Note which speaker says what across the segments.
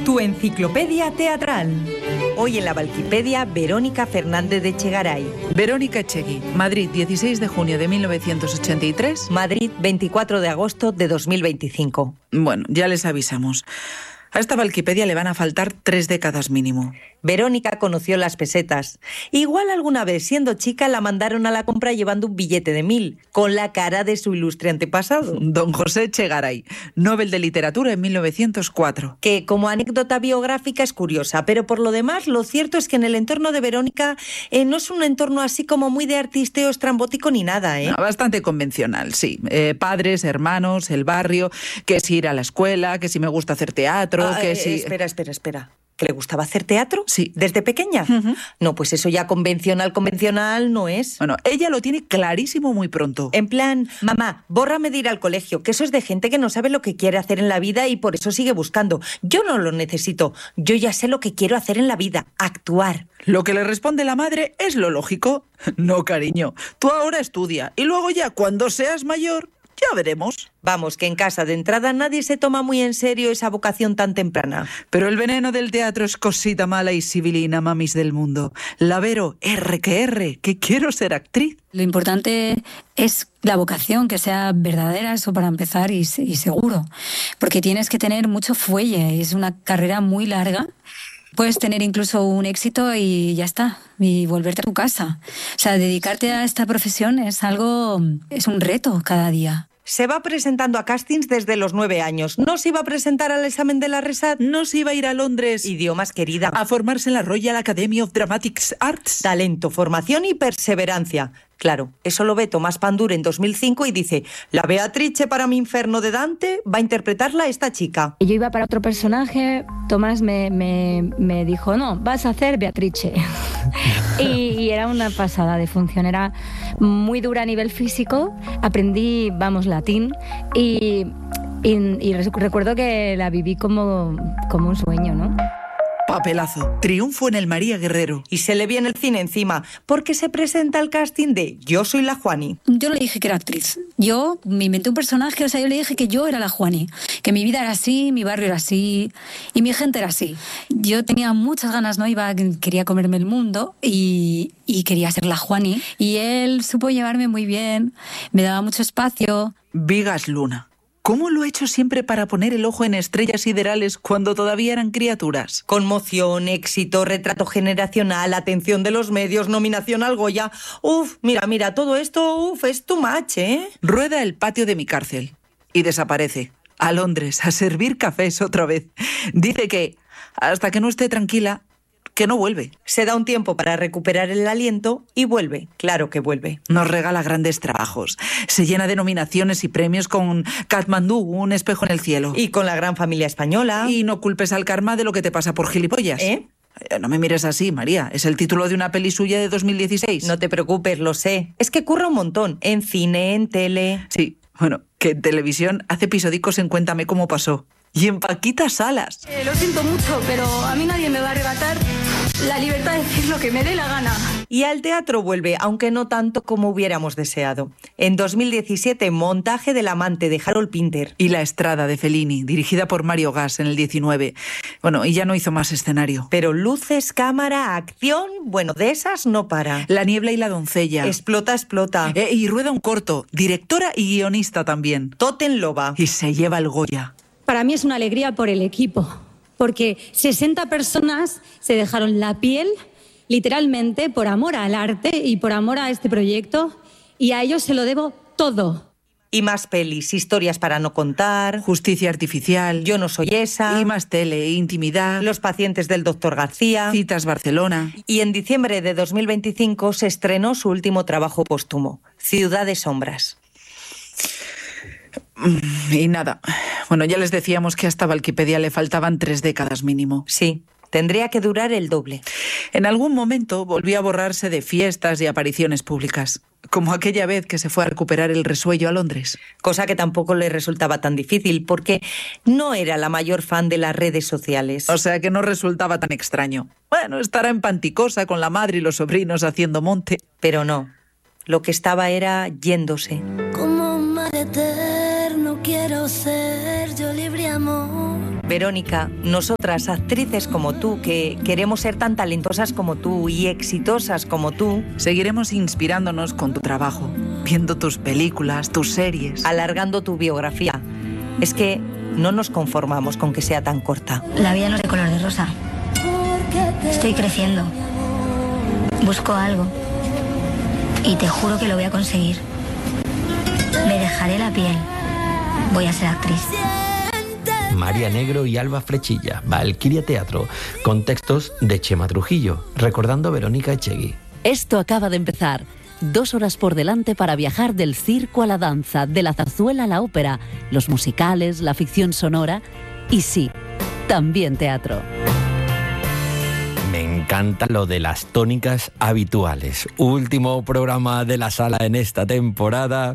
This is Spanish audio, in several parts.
Speaker 1: tu enciclopedia teatral. Hoy en la Valquipedia, Verónica Fernández de Echegaray.
Speaker 2: Verónica Echegui, Madrid, 16 de junio de 1983.
Speaker 1: Madrid, 24 de agosto de 2025.
Speaker 2: Bueno, ya les avisamos. A esta Valquipedia le van a faltar 3 décadas mínimo.
Speaker 1: Verónica conoció las pesetas. Igual alguna vez, siendo chica, la mandaron a la compra llevando un billete de 1000, con la cara de su ilustre antepasado.
Speaker 2: Don José Echegaray, Nobel de Literatura en 1904.
Speaker 1: Que como anécdota biográfica es curiosa, pero por lo demás, lo cierto es que en el entorno de Verónica no es un entorno así como muy de artisteo estrambótico ni nada, ¿eh?
Speaker 2: No, bastante convencional, sí. Padres, hermanos, el barrio, que si ir a la escuela, que si me gusta hacer teatro, que si...
Speaker 1: Espera. ¿Que le gustaba hacer teatro?
Speaker 2: Sí.
Speaker 1: ¿Desde pequeña?
Speaker 2: Uh-huh.
Speaker 1: No, pues eso ya convencional no es.
Speaker 2: Bueno, ella lo tiene clarísimo muy pronto.
Speaker 1: En plan, mamá, bórrame de ir al colegio, que eso es de gente que no sabe lo que quiere hacer en la vida y por eso sigue buscando. Yo no lo necesito. Yo ya sé lo que quiero hacer en la vida, actuar.
Speaker 2: Lo que le responde la madre es lo lógico. No, cariño, tú ahora estudia y luego ya cuando seas mayor... ya veremos.
Speaker 1: Vamos, que en casa de entrada nadie se toma muy en serio esa vocación tan temprana.
Speaker 2: Pero el veneno del teatro es cosita mala y sibilina, mamis del mundo. La Vero, que quiero ser actriz.
Speaker 3: Lo importante es la vocación, que sea verdadera, eso para empezar, y seguro. Porque tienes que tener mucho fuelle, es una carrera muy larga. Puedes tener incluso un éxito y ya está, y volverte a tu casa. O sea, dedicarte a esta profesión es un reto cada día.
Speaker 1: Se va presentando a castings desde los 9 años. ¿No se iba a presentar al examen de la RESAT?
Speaker 2: ¿No se iba a ir a Londres?
Speaker 1: Idiomas, querida.
Speaker 2: A formarse en la Royal Academy of Dramatic Arts.
Speaker 1: Talento, formación y perseverancia. Claro, eso lo ve Tomás Pandur en 2005 y dice: la Beatrice para mi infierno de Dante va a interpretarla esta chica.
Speaker 3: Yo iba para otro personaje, Tomás me dijo, no, vas a hacer Beatrice. y era una pasada de función, era muy dura a nivel físico, aprendí, latín y recuerdo que la viví como un sueño, ¿no?
Speaker 2: Papelazo, triunfo en el María Guerrero.
Speaker 1: Y se le viene el cine encima, porque se presenta al casting de Yo soy la Juani.
Speaker 3: Yo le dije que era actriz. Yo me inventé un personaje, yo le dije que yo era la Juani, que mi vida era así, mi barrio era así y mi gente era así. Yo tenía muchas ganas, ¿no? Quería comerme el mundo y quería ser la Juani. Y él supo llevarme muy bien, me daba mucho espacio.
Speaker 2: Vigas Luna. ¿Cómo lo he hecho siempre para poner el ojo en estrellas siderales cuando todavía eran criaturas?
Speaker 1: Conmoción, éxito, retrato generacional, atención de los medios, nominación al Goya. Mira, todo esto, es too much, ¿eh?
Speaker 2: Rueda el patio de mi cárcel y desaparece. A Londres, a servir cafés otra vez. Dice que, hasta que no esté tranquila, que no vuelve.
Speaker 1: Se da un tiempo para recuperar el aliento y vuelve, claro que vuelve.
Speaker 2: Nos regala grandes trabajos. Se llena de nominaciones y premios con Katmandú, un espejo en el cielo.
Speaker 1: Y con La gran familia española.
Speaker 2: Y no culpes al karma de lo que te pasa por gilipollas. No me mires así, María. Es el título de una peli suya de 2016.
Speaker 1: No te preocupes, lo sé. Es que curra un montón. En cine, en tele...
Speaker 2: Sí, bueno, que en televisión hace episódicos en Cuéntame cómo pasó. Y en Paquita Salas.
Speaker 3: Lo siento mucho, pero a mí nadie me va a arrebatar la libertad de decir lo que me dé la gana.
Speaker 1: Y al teatro vuelve, aunque no tanto como hubiéramos deseado. En 2017, montaje del amante de Harold Pinter.
Speaker 2: Y La Estrada de Fellini, dirigida por Mario Gas en el 19. Bueno, y ya no hizo más escenario.
Speaker 1: Pero luces, cámara, acción, de esas no para.
Speaker 2: La niebla y la doncella.
Speaker 1: Explota.
Speaker 2: Y rueda un corto, directora y guionista también.
Speaker 1: Toten Loba.
Speaker 2: Y se lleva el Goya.
Speaker 4: Para mí es una alegría por el equipo, porque 60 personas se dejaron la piel, literalmente, por amor al arte y por amor a este proyecto, y a ellos se lo debo todo.
Speaker 1: Y más pelis, Historias para no contar,
Speaker 2: Justicia artificial,
Speaker 1: Yo no soy esa,
Speaker 2: y más tele, Intimidad,
Speaker 1: Los pacientes del Dr. García,
Speaker 2: Citas Barcelona.
Speaker 1: Y en diciembre de 2025 se estrenó su último trabajo póstumo, Ciudad de sombras.
Speaker 2: Y nada, bueno, ya les decíamos que a esta Valquipedia le faltaban 3 décadas mínimo.
Speaker 1: Sí, tendría que durar el doble.
Speaker 2: En algún momento volvió a borrarse de fiestas y apariciones públicas, como aquella vez que se fue a recuperar el resuello a Londres.
Speaker 1: Cosa que tampoco le resultaba tan difícil, porque no era la mayor fan de las redes sociales.
Speaker 2: O sea que no resultaba tan extraño. Bueno, estará en Panticosa con la madre y los sobrinos haciendo monte.
Speaker 1: Pero no, lo que estaba era yéndose.
Speaker 5: Como un mar eterno quiero ser yo, libre amor.
Speaker 1: Verónica, nosotras, actrices como tú, que queremos ser tan talentosas como tú y exitosas como tú,
Speaker 2: seguiremos inspirándonos con tu trabajo, viendo tus películas, tus series,
Speaker 1: alargando tu biografía. Es que no nos conformamos con que sea tan corta.
Speaker 3: La vida no es de color de rosa. Estoy creciendo. Busco algo. Y te juro que lo voy a conseguir. Me dejaré la piel. Voy a ser actriz.
Speaker 5: María Negro y Alba Frechilla, Valquiria Teatro, con textos de Chema Trujillo, recordando Verónica Echegui.
Speaker 6: Esto acaba de empezar. 2 horas por delante para viajar del circo a la danza, de la zarzuela a la ópera, los musicales, la ficción sonora y sí, también teatro.
Speaker 5: Me encanta lo de las tónicas habituales. Último programa de la sala en esta temporada.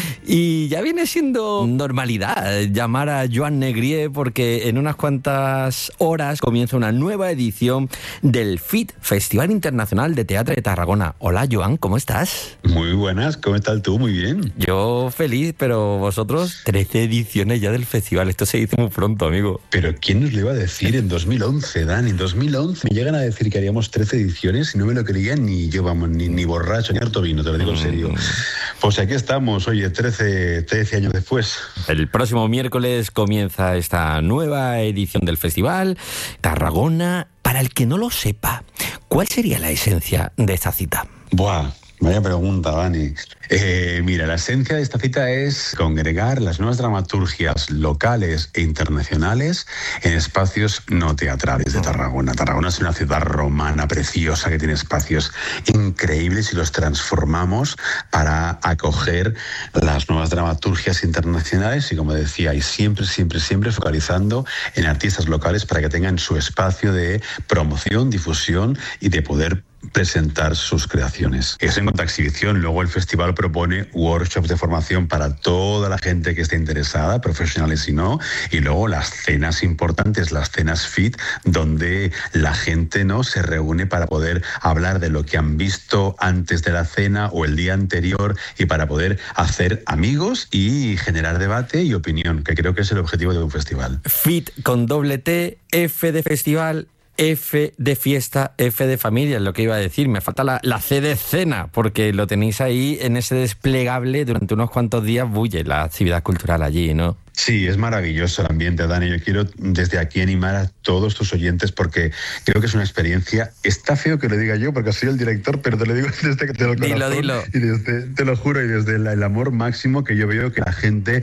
Speaker 5: Y ya viene siendo normalidad llamar a Joan Negrier porque en unas cuantas horas comienza una nueva edición del FIT, Festival Internacional de Teatro de Tarragona. Hola, Joan, ¿cómo estás?
Speaker 7: Muy buenas, ¿cómo estás tú? Muy bien.
Speaker 5: Yo feliz, pero vosotros 13 ediciones ya del festival. Esto se dice muy pronto, amigo.
Speaker 7: Pero ¿quién nos lo iba a decir en 2011, Dan? En 2011 me llegan a decir que haríamos 13 ediciones y no me lo creía ni yo, vamos, ni borracho, ni harto vino, te lo digo en serio. Pues aquí estamos, oye, 13 años después.
Speaker 5: El próximo miércoles comienza esta nueva edición del festival Tarragona. Para el que no lo sepa, ¿cuál sería la esencia de esta cita?
Speaker 7: Buah, vaya pregunta, Dani. Mira, la esencia de esta cita es congregar las nuevas dramaturgias locales e internacionales en espacios no teatrales de Tarragona. Tarragona es una ciudad romana preciosa que tiene espacios increíbles y los transformamos para acoger las nuevas dramaturgias internacionales y, como decía, y siempre focalizando en artistas locales para que tengan su espacio de promoción, difusión y de poder presentar sus creaciones. Eso en cuanto a exhibición. Luego el festival propone workshops de formación para toda la gente que esté interesada, profesionales y no, y luego las cenas importantes, las cenas FIT, donde la gente no se reúne para poder hablar de lo que han visto antes de la cena o el día anterior y para poder hacer amigos y generar debate y opinión, que creo que es el objetivo de un festival.
Speaker 5: FIT con doble T, F de festival, F de fiesta, F de familia, es lo que iba a decir. Me falta la C de cena, porque lo tenéis ahí en ese desplegable. Durante unos cuantos días bulle la actividad cultural allí, ¿no?
Speaker 7: Sí, es maravilloso el ambiente, Dani. Yo quiero desde aquí animar a todos tus oyentes porque creo que es una experiencia. Está feo que lo diga yo porque soy el director, pero te lo digo desde que te lo conozco.
Speaker 5: Dilo.
Speaker 7: Y te lo juro, y desde el amor máximo que yo veo que la gente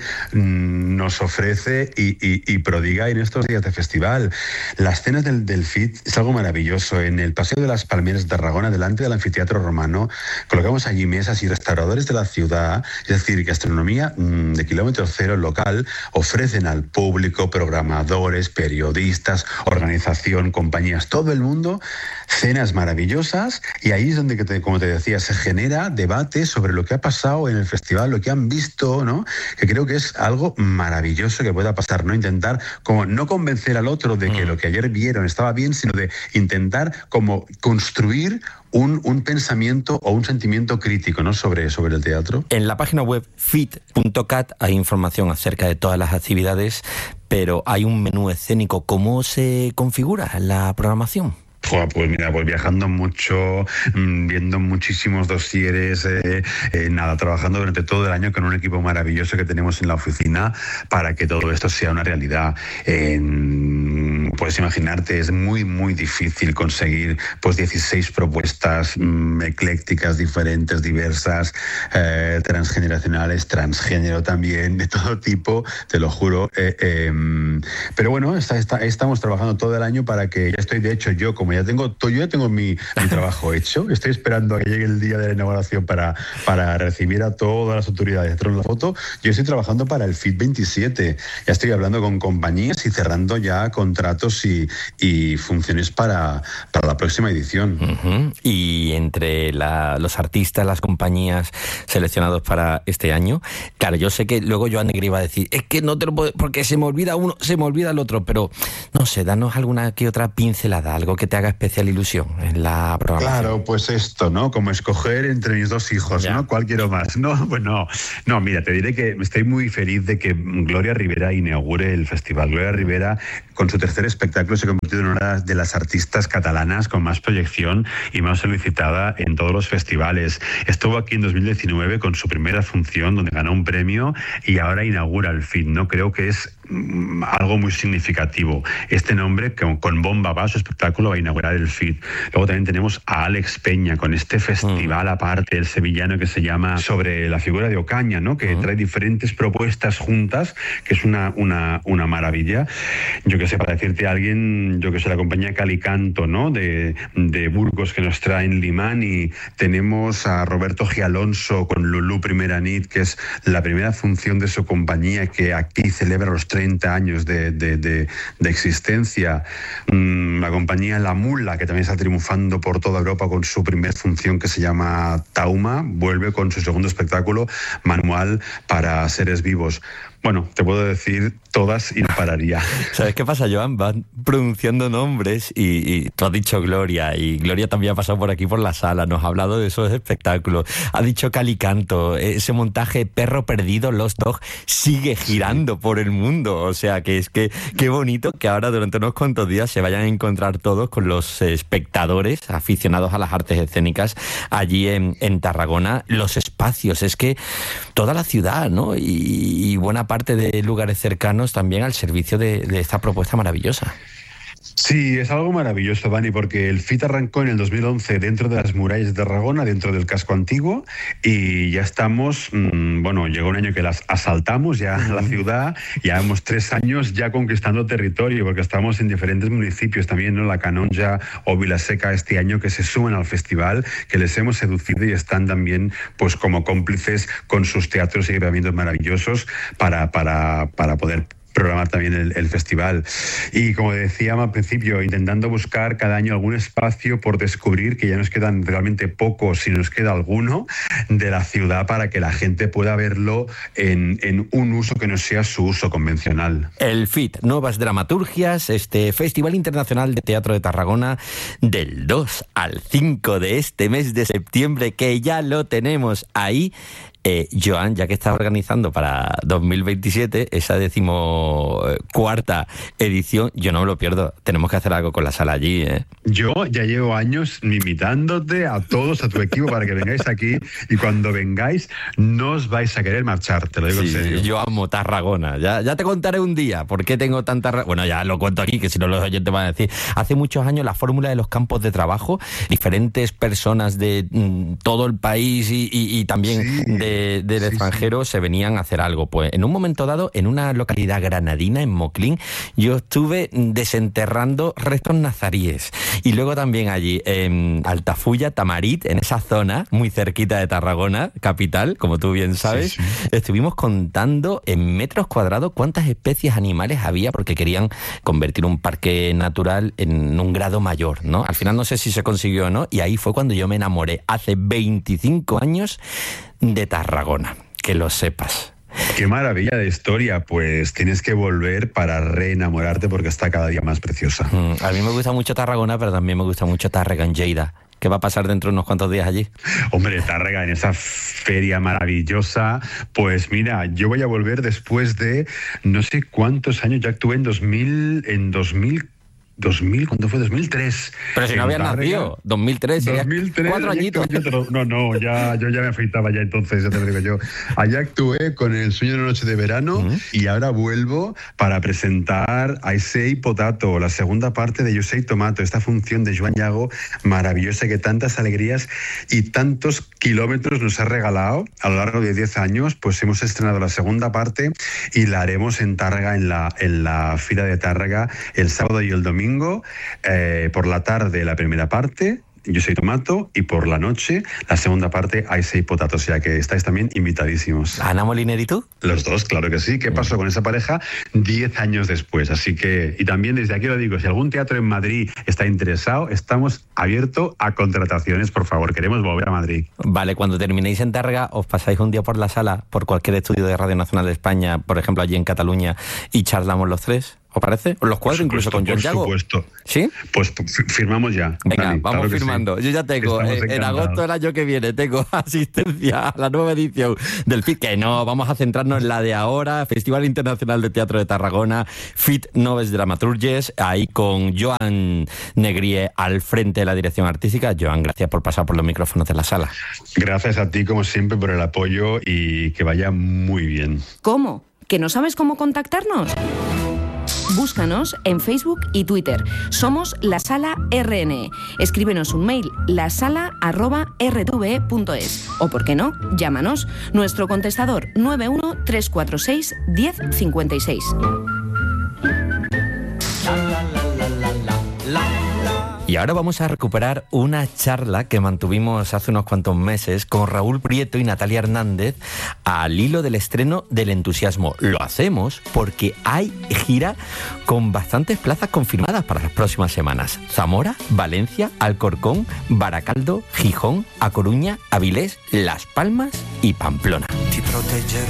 Speaker 7: nos ofrece y prodiga en estos días de festival. Las cenas del FIT es algo maravilloso. En el Paseo de las Palmeras de Tarragona, delante del anfiteatro romano, colocamos allí mesas y restauradores de la ciudad, es decir, gastronomía de kilómetro cero local, ofrecen al público, programadores, periodistas, organización, compañías, todo el mundo, cenas maravillosas, y ahí es donde, como te decía, se genera debate sobre lo que ha pasado en el festival, lo que han visto, ¿no? Que creo que es algo maravilloso que pueda pasar, no intentar como no convencer al otro de que lo que ayer vieron estaba bien, sino de intentar como construir un pensamiento o un sentimiento crítico, ¿no? sobre el teatro.
Speaker 5: En la página web fit.cat hay información acerca de todas las actividades, pero hay un menú escénico. ¿Cómo se configura la programación?
Speaker 7: Pues mira, pues viajando mucho, viendo muchísimos dosieres, trabajando durante todo el año con un equipo maravilloso que tenemos en la oficina para que todo esto sea una realidad. Puedes imaginarte, es muy, muy difícil conseguir pues 16 propuestas eclécticas, diferentes, diversas, transgeneracionales, transgénero también, de todo tipo, te lo juro. Pero bueno, estamos trabajando todo el año para que, ya estoy, de hecho, yo ya tengo mi trabajo hecho, estoy esperando a que llegue el día de la inauguración para recibir a todas las autoridades de la foto. Yo estoy trabajando para el FIT 27, ya estoy hablando con compañías y cerrando ya contratos conciertos y funciones para la próxima edición.
Speaker 5: Uh-huh. Y entre los artistas, las compañías seleccionados para este año, claro, yo sé que luego Joan Negri va a decir, es que no te lo puedo, porque se me olvida uno, se me olvida el otro, pero no sé, danos alguna que otra pincelada, algo que te haga especial ilusión en la programación.
Speaker 7: Claro, pues esto, ¿no? Como escoger entre mis dos hijos, ¿no? ¿Cuál quiero más? No, pues no, mira, te diré que estoy muy feliz de que Gloria Rivera inaugure el festival. Gloria Rivera, con su tercer espectáculo, se ha convertido en una de las artistas catalanas con más proyección y más solicitada en todos los festivales. Estuvo aquí en 2019 con su primera función, donde ganó un premio, y ahora inaugura el FIT, ¿no? Creo que es algo muy significativo. Este nombre, con bomba va, su espectáculo va a inaugurar el FIT. Luego también tenemos a Alex Peña con este festival aparte, el sevillano, que se llama Sobre la figura de Ocaña, ¿no? Que trae diferentes propuestas juntas, que es una maravilla. Yo que sé, para decirte a alguien, yo que sé, la compañía Calicanto, ¿no? De Burgos, que nos traen Limán, y tenemos a Roberto G. Alonso con Lulú Primera Nit, que es la primera función de su compañía, que aquí celebra los 30 años de existencia. La compañía La Mula, que también está triunfando por toda Europa con su primera función, que se llama Tauma, vuelve con su segundo espectáculo, Manual para Seres Vivos. Bueno, te puedo decir todas y no pararía.
Speaker 5: ¿Sabes qué pasa, Joan? Van pronunciando nombres y tú has dicho Gloria, y Gloria también ha pasado por aquí por la sala, nos ha hablado de esos espectáculos, ha dicho Calicanto, ese montaje Perro Perdido, Lost Dog, sigue girando por el mundo, o sea que es que qué bonito que ahora durante unos cuantos días se vayan a encontrar todos con los espectadores aficionados a las artes escénicas allí en Tarragona. Los espacios, es que toda la ciudad, ¿no? Y buena parte de lugares cercanos también al servicio de esta propuesta maravillosa.
Speaker 7: Sí, es algo maravilloso, Vani, porque el FIT arrancó en el 2011 dentro de las murallas de Tarragona, dentro del casco antiguo, y ya estamos, llegó un año que las asaltamos ya la ciudad, llevamos 3 años ya conquistando territorio, porque estamos en diferentes municipios también, ¿no? La Canonja o Vilaseca este año, que se suman al festival, que les hemos seducido y están también pues como cómplices con sus teatros y equipamientos maravillosos para poder programar también el festival. Y como decía al principio, intentando buscar cada año algún espacio por descubrir, que ya nos quedan realmente pocos, si nos queda alguno, de la ciudad, para que la gente pueda verlo en un uso que no sea su uso convencional.
Speaker 5: El FIT, Nuevas Dramaturgias, este Festival Internacional de Teatro de Tarragona, del 2 al 5 de este mes de septiembre, que ya lo tenemos ahí. Joan, ya que está organizando para 2027 esa 14ª edición, yo no me lo pierdo. Tenemos que hacer algo con la sala allí, ¿eh?
Speaker 7: Yo ya llevo años invitándote a todos, a tu equipo, para que vengáis aquí, y cuando vengáis no os vais a querer marchar, te lo digo en serio.
Speaker 5: Yo amo Tarragona. Ya te contaré un día por qué tengo tanta... Bueno, ya lo cuento aquí, que si no los oyentes van a decir. Hace muchos años la fórmula de los campos de trabajo, diferentes personas de todo el país y también del extranjero se venían a hacer algo. Pues en un momento dado, en una localidad granadina, en Moclín, yo estuve desenterrando restos nazaríes. Y luego también allí, en Altafulla, Tamarit, en esa zona, muy cerquita de Tarragona, capital, como tú bien sabes, estuvimos contando en metros cuadrados cuántas especies animales había, porque querían convertir un parque natural en un grado mayor, ¿no? Al final no sé si se consiguió o no, y ahí fue cuando yo me enamoré, hace 25 años, de Tarragona, que lo sepas.
Speaker 7: Qué maravilla de historia, pues tienes que volver para reenamorarte, porque está cada día más preciosa.
Speaker 5: A mí me gusta mucho Tarragona, pero también me gusta mucho Tàrrega en Lleida. ¿Qué va a pasar dentro de unos cuantos días allí?
Speaker 7: Hombre, Tàrrega, en esa feria maravillosa, pues mira, yo voy a volver después de no sé cuántos años. Ya actué en 2000, ¿cuándo fue? 2003.
Speaker 5: Pero si no habías nacido, 2003, 4 añitos.
Speaker 7: Yo ya me afeitaba ya entonces, ya te lo digo yo. Allá actué con El sueño de una noche de verano, y ahora vuelvo para presentar I Say Potato, la segunda parte de You Say Tomato, esta función de Joan Llago maravillosa, que tantas alegrías y tantos kilómetros nos ha regalado a lo largo de 10 años. Pues hemos estrenado la segunda parte y la haremos en Tàrrega, en la Fira de Tàrrega, el sábado y el domingo. Por la tarde la primera parte, Yo soy Tomato y por la noche, la segunda parte, I Say Potato, o sea que estáis también invitadísimos.
Speaker 5: ¿Ana Moliner y tú?
Speaker 7: Los dos, claro que sí. ¿Qué pasó con esa pareja 10 años después? Así que, y también desde aquí lo digo, si algún teatro en Madrid está interesado, estamos abiertos a contrataciones, por favor, queremos volver a Madrid.
Speaker 5: Vale, cuando terminéis en Tárrega, os pasáis un día por la sala, por cualquier estudio de Radio Nacional de España, por ejemplo allí en Cataluña, y charlamos los tres. ¿Os parece? Los cuatro, incluso con John Yago.
Speaker 7: Por supuesto.
Speaker 5: ¿Sí?
Speaker 7: Pues firmamos ya.
Speaker 5: Venga,
Speaker 7: Dani,
Speaker 5: vamos
Speaker 7: claro
Speaker 5: firmando.
Speaker 7: Sí.
Speaker 5: Yo ya tengo, en agosto del año que viene, tengo asistencia a la nueva edición del FIT, que no, vamos a centrarnos en la de ahora, Festival Internacional de Teatro de Tarragona, FIT Noves Dramaturges, ahí con Joan Negrier al frente de la dirección artística. Joan, gracias por pasar por los micrófonos de la sala.
Speaker 7: Gracias a ti, como siempre, por el apoyo y que vaya muy bien.
Speaker 8: ¿Cómo? ¿Que no sabes cómo contactarnos? Búscanos en Facebook y Twitter. Somos La Sala RNE. Escríbenos un mail, lasala@rtve.es. O, ¿por qué no?, llámanos. Nuestro contestador 91346 1056.
Speaker 5: Y ahora vamos a recuperar una charla que mantuvimos hace unos cuantos meses con Raúl Prieto y Natalia Hernández al hilo del estreno del Entusiasmo. Lo hacemos porque hay gira con bastantes plazas confirmadas para las próximas semanas. Zamora, Valencia, Alcorcón, Baracaldo, Gijón, A Coruña, Avilés, Las Palmas y Pamplona.
Speaker 9: Ti proteggerò